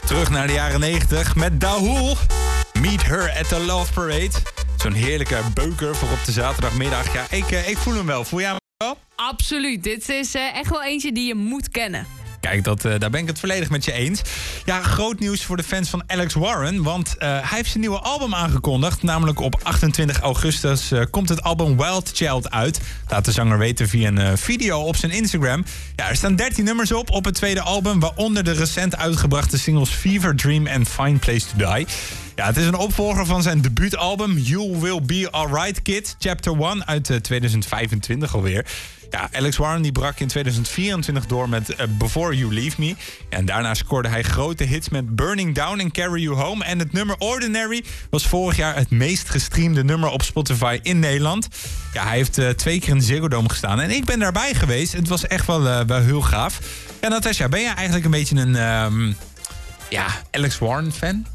Terug naar de jaren 90 met Dahul. Meet Her at the Love Parade. Zo'n heerlijke beuker voor op de zaterdagmiddag. Ja, ik voel hem wel. Voel jij hem wel? Absoluut. Dit is echt wel eentje die je moet kennen. Kijk, daar ben ik het volledig met je eens. Ja, groot nieuws voor de fans van Alex Warren. Want hij heeft zijn nieuwe album aangekondigd. Namelijk op 28 augustus komt het album Wild Child uit. Laat de zanger weten via een video op zijn Instagram. Ja, er staan 13 nummers op het tweede album. Waaronder de recent uitgebrachte singles Fever Dream en Fine Place to Die. Ja, het is een opvolger van zijn debuutalbum You Will Be Alright Kid, Chapter 1 uit 2025 alweer. Ja, Alex Warren die brak in 2024 door met Before You Leave Me. Ja, en daarna scoorde hij grote hits met Burning Down en Carry You Home. En het nummer Ordinary was vorig jaar het meest gestreamde nummer op Spotify in Nederland. Ja, hij heeft 2 keer in de Ziggo Dome gestaan. En ik ben daarbij geweest. Het was echt wel heel gaaf. Ja, Natasja, ben jij eigenlijk een beetje een Alex Warren fan?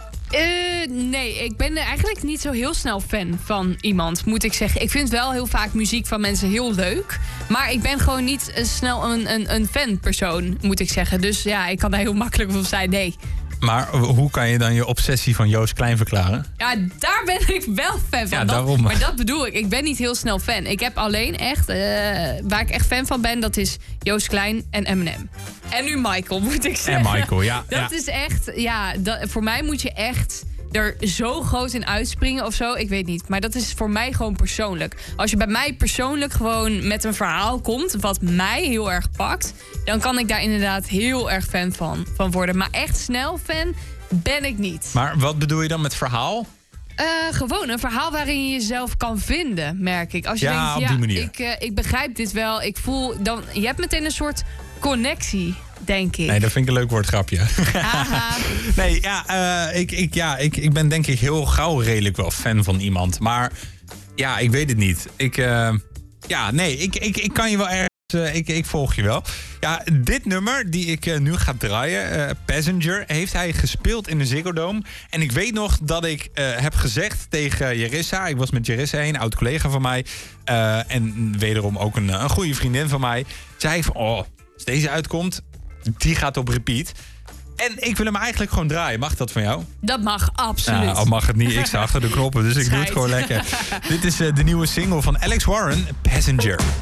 Nee, ik ben eigenlijk niet zo heel snel fan van iemand, moet ik zeggen. Ik vind wel heel vaak muziek van mensen heel leuk. Maar ik ben gewoon niet snel een fanpersoon, moet ik zeggen. Dus ja, ik kan daar heel makkelijk op zijn, nee. Maar hoe kan je dan je obsessie van Joost Klein verklaren? Ja, daar ben ik wel fan van. Ja, daarom. Maar dat bedoel ik. Ik ben niet heel snel fan. Ik heb alleen echt... waar ik echt fan van ben, dat is Joost Klein en Eminem. En nu Michael, moet ik zeggen. En Michael, ja. Dat is echt... Ja, voor mij moet je echt er zo groot in uitspringen of zo. Ik weet niet. Maar dat is voor mij gewoon persoonlijk. Als je bij mij persoonlijk gewoon met een verhaal komt wat mij heel erg pakt, dan kan ik daar inderdaad heel erg fan van worden. Maar echt snel fan ben ik niet. Maar wat bedoel je dan met verhaal? Gewoon een verhaal waarin je jezelf kan vinden, merk ik. Als je denkt, op die manier. Ik begrijp dit wel. Ik voel dan. Je hebt meteen een soort connectie, denk ik. Nee, dat vind ik een leuk woordgrapje. Aha. Nee, ik ben denk ik heel gauw redelijk wel fan van iemand. Maar ja, ik weet het niet. Ik kan je wel ergens... Ik volg je wel. Ja, dit nummer die ik nu ga draaien, Passenger, heeft hij gespeeld in de Ziggo Dome. En ik weet nog dat ik heb gezegd tegen Jerissa, ik was met Jerissa heen, een oud collega van mij, en wederom ook een goede vriendin van mij, zei van, als deze uitkomt, die gaat op repeat. En ik wil hem eigenlijk gewoon draaien. Mag dat van jou? Dat mag, absoluut. Al mag het niet. Ik sta achter de knoppen, dus ik doe het gewoon lekker. Dit is de nieuwe single van Alex Warren, Passenger.